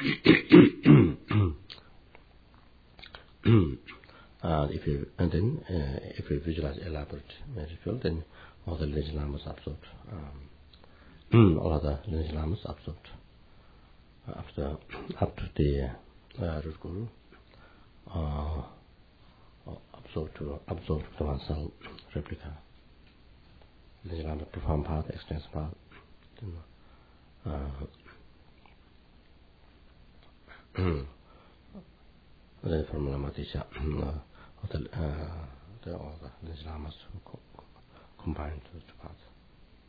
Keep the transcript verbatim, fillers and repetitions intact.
uh, if you and then uh, if you visualize elaborate ritual, then all the lineage lamas absorbed, um, all other lineage lamas absorbed uh, after up to the uh, root guru, uh, absorbed to absorbed to one cell replica. Lineage lama profound path, extensive path. Uh, the formula Matisha, the all the lineage lamas combined to the path.